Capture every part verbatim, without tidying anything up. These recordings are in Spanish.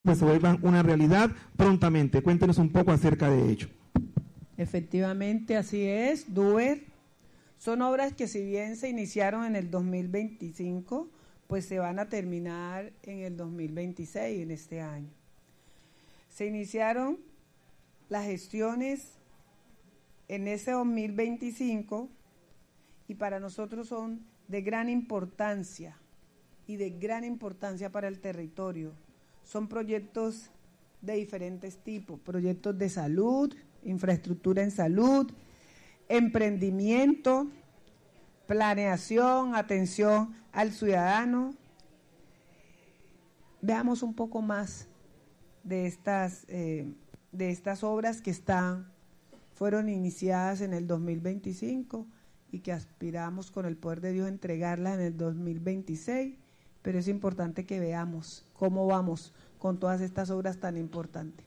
pues se vuelvan una realidad prontamente. Cuéntenos un poco acerca de ello. Efectivamente, así es, Duer. Son obras que si bien se iniciaron en el dos mil veinticinco, pues se van a terminar en el dos mil veintiséis, en este año. Se iniciaron las gestiones en ese dos mil veinticinco y para nosotros son de gran importancia y de gran importancia para el territorio. Son proyectos de diferentes tipos, proyectos de salud, infraestructura en salud, emprendimiento, planeación, atención al ciudadano. Veamos un poco más de estas, eh, de estas obras que están, fueron iniciadas en el dos mil veinticinco y que aspiramos con el poder de Dios a entregarlas en el dos mil veintiséis, pero es importante que veamos cómo vamos con todas estas obras tan importantes.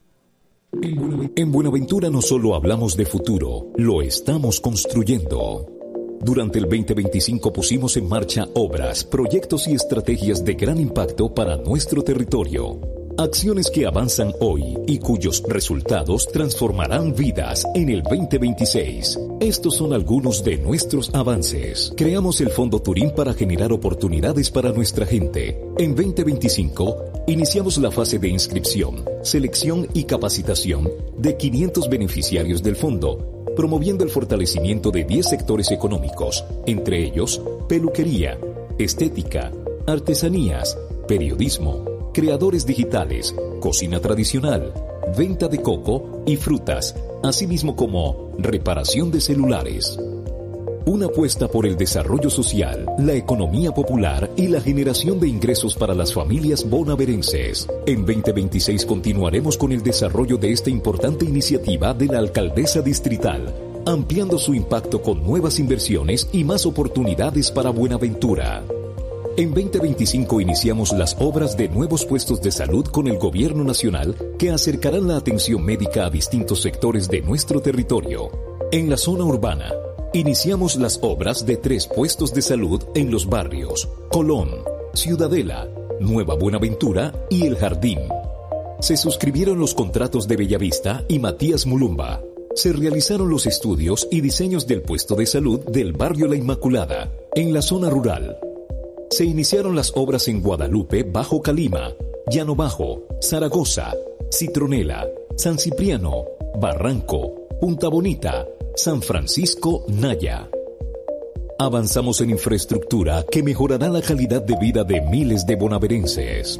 En Buenaventura no solo hablamos de futuro, lo estamos construyendo. Durante el veinte veinticinco pusimos en marcha obras, proyectos y estrategias de gran impacto para nuestro territorio. Acciones que avanzan hoy y cuyos resultados transformarán vidas en el veinte veintiséis. Estos son algunos de nuestros avances. Creamos el Fondo Turín para generar oportunidades para nuestra gente. En veinte veinticinco, iniciamos la fase de inscripción, selección y capacitación de quinientos beneficiarios del fondo, promoviendo el fortalecimiento de diez sectores económicos, entre ellos peluquería, estética, artesanías, periodismo, creadores digitales, cocina tradicional, venta de coco y frutas, asimismo como reparación de celulares. Una apuesta por el desarrollo social, la economía popular y la generación de ingresos para las familias bonaverenses. En veinte veintiséis continuaremos con el desarrollo de esta importante iniciativa de la alcaldesa distrital, ampliando su impacto con nuevas inversiones y más oportunidades para Buenaventura. En veinte veinticinco iniciamos las obras de nuevos puestos de salud con el gobierno nacional que acercarán la atención médica a distintos sectores de nuestro territorio. En la zona urbana, iniciamos las obras de tres puestos de salud en los barrios Colón, Ciudadela, Nueva Buenaventura y El Jardín. Se suscribieron los contratos de Bellavista y Matías Mulumba. Se realizaron los estudios y diseños del puesto de salud del barrio La Inmaculada. En la zona rural, se iniciaron las obras en Guadalupe, Bajo Calima, Llano Bajo, Zaragoza, Citronela, San Cipriano, Barranco, Punta Bonita, San Francisco, Naya. Avanzamos en infraestructura que mejorará la calidad de vida de miles de bonaverenses.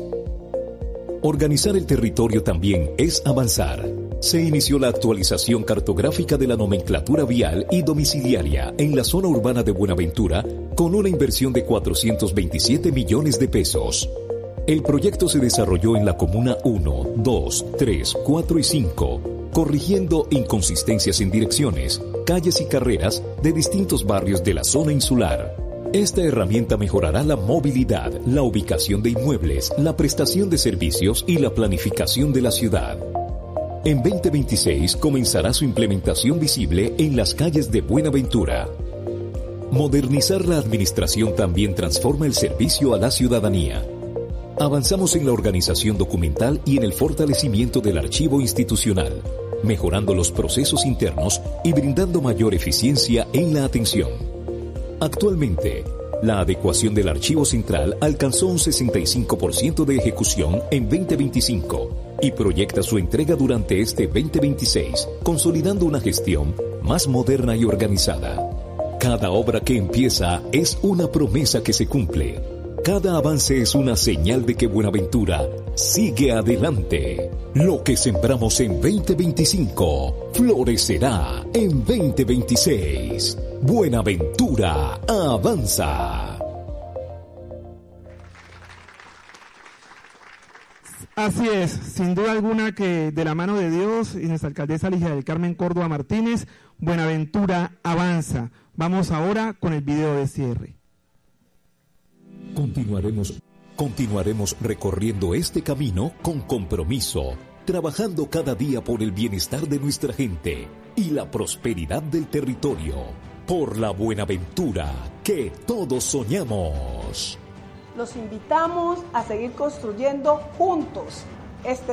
Organizar el territorio también es avanzar. Se inició la actualización cartográfica de la nomenclatura vial y domiciliaria en la zona urbana de Buenaventura con una inversión de cuatrocientos veintisiete millones de pesos. El proyecto se desarrolló en la comuna uno, dos, tres, cuatro y cinco, corrigiendo inconsistencias en direcciones, calles y carreras de distintos barrios de la zona insular. Esta herramienta mejorará la movilidad, la ubicación de inmuebles, la prestación de servicios y la planificación de la ciudad. En veinte veintiséis comenzará su implementación visible en las calles de Buenaventura. Modernizar la administración también transforma el servicio a la ciudadanía. Avanzamos en la organización documental y en el fortalecimiento del archivo institucional, mejorando los procesos internos y brindando mayor eficiencia en la atención. Actualmente, la adecuación del archivo central alcanzó un sesenta y cinco por ciento de ejecución en veinte veinticinco y proyecta su entrega durante este veinte veintiséis, consolidando una gestión más moderna y organizada. Cada obra que empieza es una promesa que se cumple. Cada avance es una señal de que Buenaventura sigue adelante. Lo que sembramos en veinte veinticinco florecerá en veinte veintiséis. Buenaventura avanza. Así es, sin duda alguna que de la mano de Dios y nuestra alcaldesa Ligia del Carmen Córdoba Martínez, Buenaventura avanza. Vamos ahora con el video de cierre. Continuaremos, continuaremos recorriendo este camino con compromiso, trabajando cada día por el bienestar de nuestra gente y la prosperidad del territorio, por la Buenaventura que todos soñamos. Los invitamos a seguir construyendo juntos este